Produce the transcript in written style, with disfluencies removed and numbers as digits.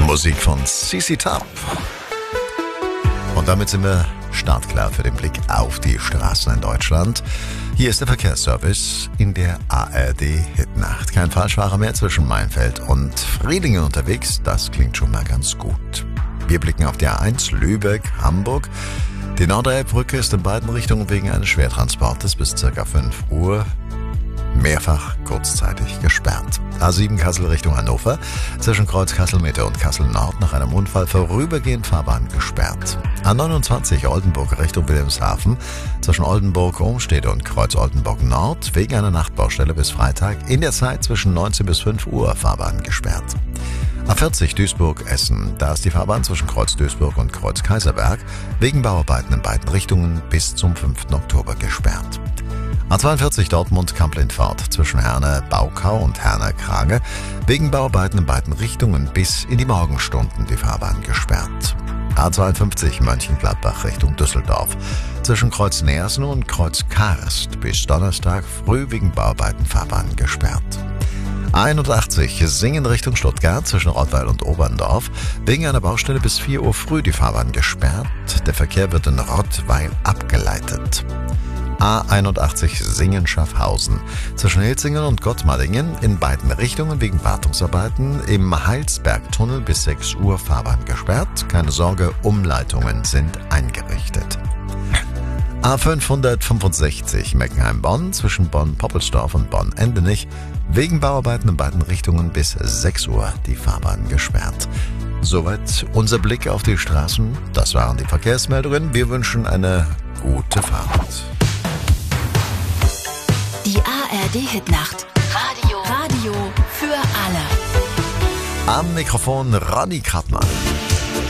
Musik von CC Top. Und damit sind wir startklar für den Blick auf die Straßen in Deutschland. Hier ist der Verkehrsservice in der ARD Hitnacht. Kein Falschfahrer mehr zwischen Meinfeld und Friedingen unterwegs. Das klingt schon mal ganz gut. Wir blicken auf die A1 Lübeck-Hamburg. Die Nordreihe-Brücke ist in beiden Richtungen wegen eines Schwertransportes bis ca. 5 Uhr mehrfach kurzzeitig gesperrt. A7 Kassel Richtung Hannover, zwischen Kreuz Kassel-Mitte und Kassel-Nord nach einem Unfall vorübergehend Fahrbahn gesperrt. A29 Oldenburg Richtung Wilhelmshaven, zwischen Oldenburg-Ohmstede und Kreuz Oldenburg-Nord wegen einer Nachtbaustelle bis Freitag in der Zeit zwischen 19 bis 5 Uhr Fahrbahn gesperrt. A40 Duisburg-Essen, da ist die Fahrbahn zwischen Kreuz Duisburg und Kreuz Kaiserberg wegen Bauarbeiten in beiden Richtungen bis zum 5. Oktober gesperrt. A42 Dortmund-Kamp-Lindfort zwischen Herne-Baukau und Herne-Krage wegen Bauarbeiten in beiden Richtungen bis in die Morgenstunden die Fahrbahn gesperrt. A52 Mönchengladbach Richtung Düsseldorf zwischen Kreuz Neersen und Kreuz Karst bis Donnerstag früh wegen Bauarbeiten Fahrbahn gesperrt. A81 Singen Richtung Stuttgart zwischen Rottweil und Oberndorf wegen einer Baustelle bis 4 Uhr früh die Fahrbahn gesperrt. Der Verkehr wird in Rottweil abgeleitet. A81 Singen-Schaffhausen zwischen Hilzingen und Gottmardingen in beiden Richtungen wegen Wartungsarbeiten im Heilsbergtunnel bis 6 Uhr Fahrbahn gesperrt. Keine Sorge, Umleitungen sind eingerichtet. A565 Meckenheim-Bonn zwischen Bonn-Poppelsdorf und Bonn-Endenich wegen Bauarbeiten in beiden Richtungen bis 6 Uhr die Fahrbahn gesperrt. Soweit unser Blick auf die Straßen. Das waren die Verkehrsmeldungen. Wir wünschen eine gute Fahrt. Die ARD-Hitnacht. Radio für alle. Am Mikrofon Ronny Krattmann.